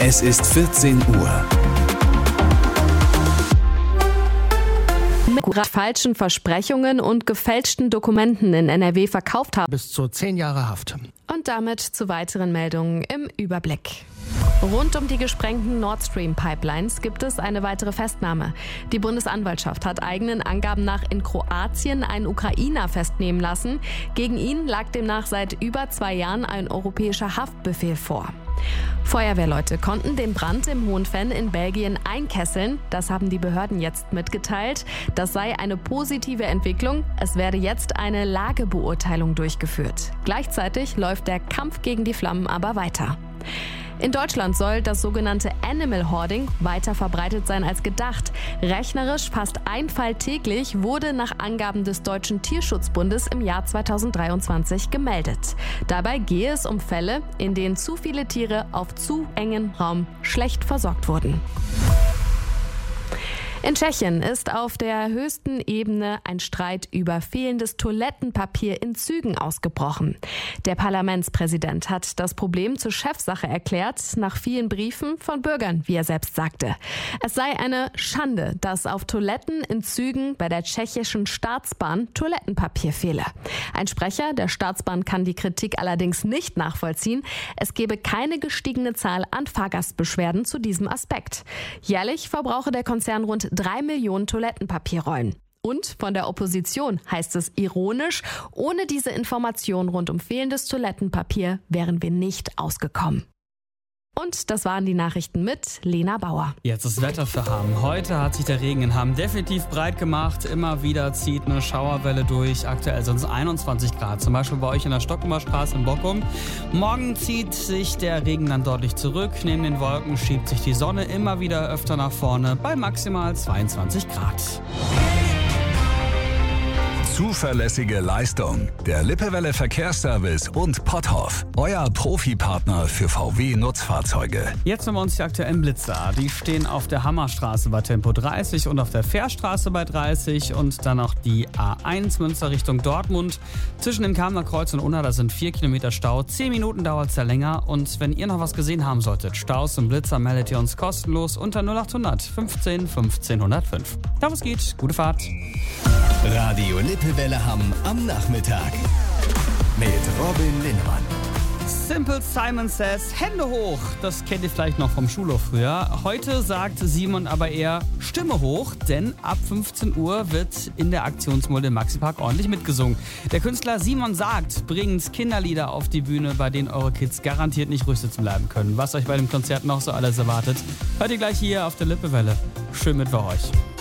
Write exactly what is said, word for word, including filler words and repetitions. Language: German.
Es ist vierzehn Uhr. Mit falschen Versprechungen und gefälschten Dokumenten in N R W verkauft haben. Bis zu zehn Jahre Haft. Und damit zu weiteren Meldungen im Überblick. Rund um die gesprengten Nord Stream Pipelines gibt es eine weitere Festnahme. Die Bundesanwaltschaft hat eigenen Angaben nach in Kroatien einen Ukrainer festnehmen lassen. Gegen ihn lag demnach seit über zwei Jahren ein europäischer Haftbefehl vor. Feuerwehrleute konnten den Brand im Hohenfenn in Belgien einkesseln. Das haben die Behörden jetzt mitgeteilt. Das sei eine positive Entwicklung. Es werde jetzt eine Lagebeurteilung durchgeführt. Gleichzeitig läuft der Kampf gegen die Flammen aber weiter. In Deutschland soll das sogenannte Animal Hoarding weiter verbreitet sein als gedacht. Rechnerisch fast ein Fall täglich wurde nach Angaben des Deutschen Tierschutzbundes im Jahr zweitausenddreiundzwanzig gemeldet. Dabei gehe es um Fälle, in denen zu viele Tiere auf zu engem Raum schlecht versorgt wurden. In Tschechien ist auf der höchsten Ebene ein Streit über fehlendes Toilettenpapier in Zügen ausgebrochen. Der Parlamentspräsident hat das Problem zur Chefsache erklärt, nach vielen Briefen von Bürgern, wie er selbst sagte. Es sei eine Schande, dass auf Toiletten in Zügen bei der tschechischen Staatsbahn Toilettenpapier fehle. Ein Sprecher der Staatsbahn kann die Kritik allerdings nicht nachvollziehen. Es gebe keine gestiegene Zahl an Fahrgastbeschwerden zu diesem Aspekt. Jährlich verbrauche der Konzern rund drei Millionen Toilettenpapierrollen. Und von der Opposition heißt es ironisch, ohne diese Information rund um fehlendes Toilettenpapier wären wir nicht ausgekommen. Und das waren die Nachrichten mit Lena Bauer. Jetzt das Wetter für Hamm. Heute hat sich der Regen in Hamm definitiv breit gemacht. Immer wieder zieht eine Schauerwelle durch. Aktuell sind es einundzwanzig Grad. Zum Beispiel bei euch in der Stockumer Straße in Bochum. Morgen zieht sich der Regen dann deutlich zurück. Neben den Wolken schiebt sich die Sonne immer wieder öfter nach vorne bei maximal zweiundzwanzig Grad. Zuverlässige Leistung. Der Lippewelle Verkehrsservice und Potthoff. Euer Profipartner für V W-Nutzfahrzeuge. Jetzt nehmen wir uns die aktuellen Blitzer. Die stehen auf der Hammerstraße bei Tempo dreißig und auf der Fährstraße bei dreißig. Und dann noch die A eins Münster Richtung Dortmund. Zwischen dem Kamener Kreuz und Unna, da sind vier Kilometer Stau. Zehn Minuten dauert es ja länger. Und wenn ihr noch was gesehen haben solltet, Staus und Blitzer, meldet ihr uns kostenlos unter null acht hundert fünfzehn fünfzehn hundertfünf. Da was geht, gute Fahrt. Radio Lippewelle Hamm am Nachmittag mit Robin Linnemann. Simple Simon Says, Hände hoch. Das kennt ihr vielleicht noch vom Schulhof früher. Heute sagt Simon aber eher Stimme hoch, denn ab fünfzehn Uhr wird in der Aktionsmulde im Maxipark ordentlich mitgesungen. Der Künstler Simon Sagt bringt Kinderlieder auf die Bühne, bei denen eure Kids garantiert nicht ruhig sitzen bleiben können. Was euch bei dem Konzert noch so alles erwartet, hört ihr gleich hier auf der Lippewelle. Schön mit bei euch.